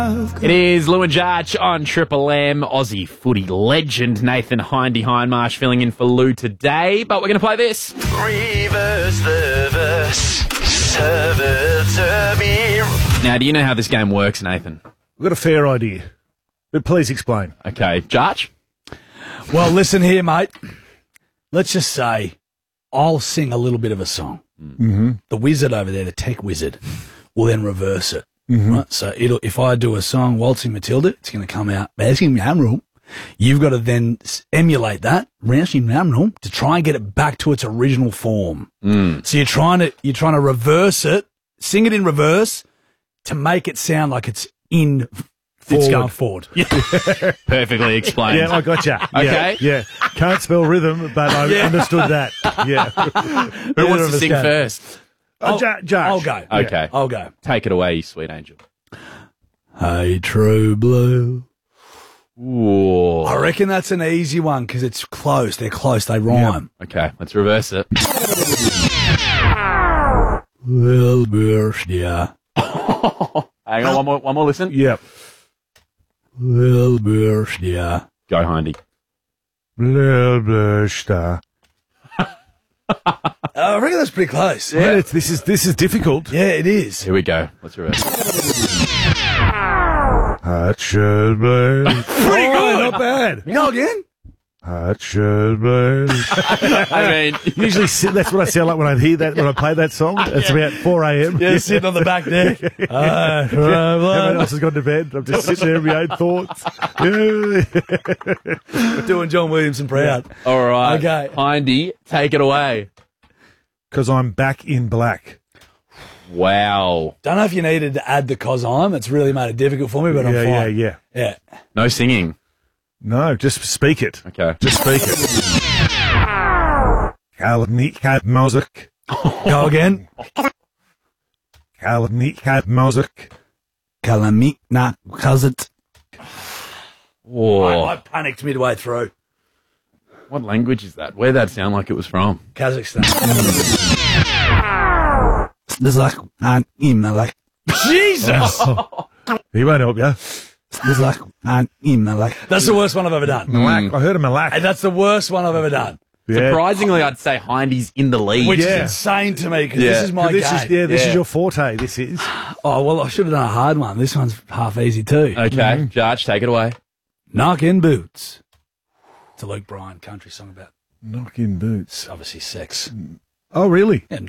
It is Lou and Jarch on Triple M. Aussie footy legend Nathan Hindmarsh filling in for Lou today. But we're going to play this. Reverse the verse, serve it to me. Now, do you know how this game works, Nathan? I've got a fair idea, but please explain. Okay, Jarch? Well, listen here, mate. Let's just say I'll sing a little bit of a song. Mm-hmm. The wizard over there, the tech wizard, will then reverse it. Mm-hmm. Right? So if I do a song, Waltzing Matilda, it's going to come out. You've got to then emulate that, to try and get it back to its original form. So you're trying to reverse it, sing it in reverse to make it sound like it's in. It's going forward. Perfectly explained. Yeah, I got you. Okay. Yeah. Can't spell rhythm, but I understood that. Yeah. Who wants to sing first? Josh. I'll go. Okay. I'll go. Take it away, you sweet angel. Hey, true blue. Ooh. I reckon that's an easy one because it's close. They're close. They rhyme. Okay, let's reverse it. Well, burst, yeah. Hang on, one more listen. Yep. Well, burst, yeah. Go, Hindy. Blah, blah, star. I reckon that's pretty close. Yeah. This is difficult. Yeah, it is. Here we go. Let's reverse it. Hot should blaze. Pretty good. Not bad. Go again. Hot should blaze. I mean, Usually that's what I sound like when I hear that, when I play that song. It's about 4 a.m. Yeah, sitting on the back deck. Everyone else has gone to bed. I'm just sitting there in my own thoughts. Doing John Williamson proud. all right. Okay. Hindy, take it away. Because I'm back in black. Wow. Don't know if you needed to add the cos I'm. It's really made it difficult for me, but I'm fine. Yeah. No singing. No, just speak it. Okay. Just speak it. Kalamika music. Go again. Kalamika music. Kalamikna Kazit. Whoa. I panicked midway through. What language is that? Where'd that sound like it was from? Kazakhstan. There's like an email like Jesus. He won't help you. There's like an email like that's the worst one I've ever done. Malak. I heard of Malak. Hey, that's the worst one I've ever done. Yeah. Surprisingly, I'd say Hindy's in the lead. Which is Yeah. insane to me because Yeah. this is my This game. is your forte. This is. Oh well, I should have done a hard one. This one's half easy too. Okay, Jarch, take it away. Knock in boots. It's a Luke Bryan country song about Knock in boots. obviously sex. Oh, really? Yeah,